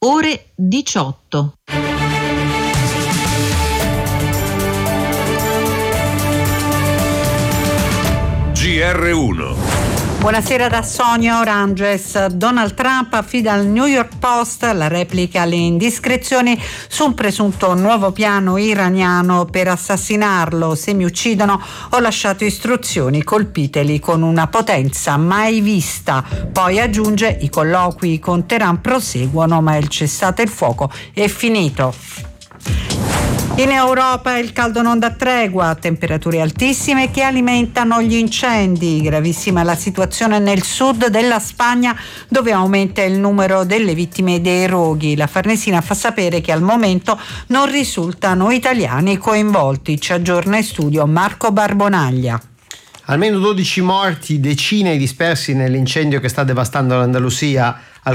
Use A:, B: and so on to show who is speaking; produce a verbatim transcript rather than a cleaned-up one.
A: ore diciotto.
B: G R uno.
C: Buonasera da Sonia Oranges. Donald Trump affida al New York Post la replica alle indiscrezioni su un presunto nuovo piano iraniano per assassinarlo. Se mi uccidono ho lasciato istruzioni, colpiteli con una potenza mai vista. Poi aggiunge: i colloqui con Teheran proseguono, ma il cessate il fuoco è finito. In Europa il caldo non dà tregua, temperature altissime che alimentano gli incendi. Gravissima la situazione nel sud della Spagna, dove aumenta il numero delle vittime dei roghi. La Farnesina fa sapere che al momento non risultano italiani coinvolti. Ci aggiorna in studio Marco Barbonaglia.
D: Almeno dodici morti, decine dispersi nell'incendio che sta devastando l'Andalusia.